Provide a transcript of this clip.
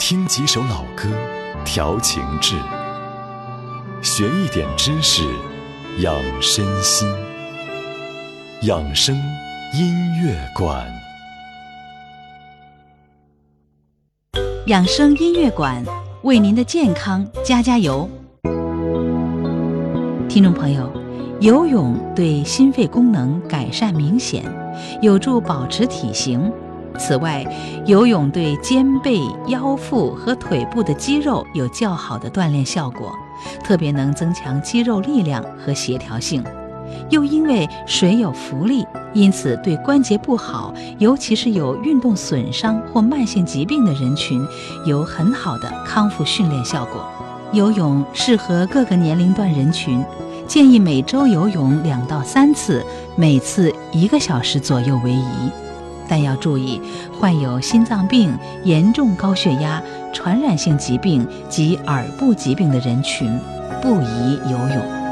听几首老歌，调情志，学一点知识，养身心。养生音乐馆， 养生音乐馆为您的健康加加油。听众朋友，游泳对心肺功能改善明显，有助保持体型。此外，游泳对肩背、腰腹和腿部的肌肉有较好的锻炼效果，特别能增强肌肉力量和协调性。又因为水有浮力，因此对关节不好，尤其是有运动损伤或慢性疾病的人群，有很好的康复训练效果。游泳适合各个年龄段人群，建议每周游泳2到3次，每次1个小时左右为宜。但要注意，患有心脏病、严重高血压、传染性疾病及耳部疾病的人群不宜游泳。